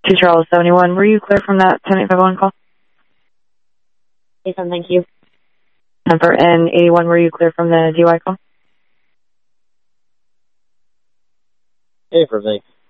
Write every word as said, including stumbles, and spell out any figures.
two Charles seventy-one, were you clear from that ten eight five one call? Yes, thank you. Number N eighty-one, were you clear from the D Y call? Hey, for thanks.